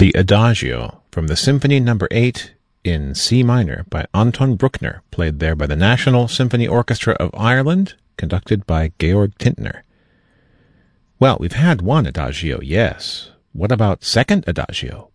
The Adagio from the Symphony No. 8 in C minor by Anton Bruckner, played there by the National Symphony Orchestra of Ireland, conducted by Georg Tintner. Well, we've had one Adagio, yes. What about second Adagio?